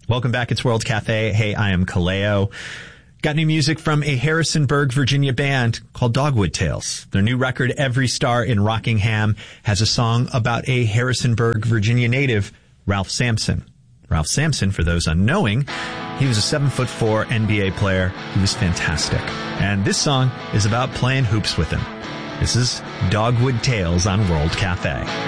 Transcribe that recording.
Welcome back. It's World Cafe. Hey, I am Kaleo. Got new music from a Harrisonburg, Virginia band called Dogwood Tales. Their new record, Every Star in Rockingham, has a song about a Harrisonburg, Virginia native, Ralph Sampson. Ralph Sampson, for those unknowing, he was a 7'4" NBA player. He was fantastic. And this song is about playing hoops with him. This is Dogwood Tales on World Cafe.